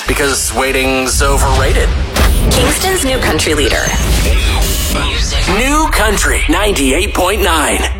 because waiting's overrated. Kingston's new country leader. New Country 98.9.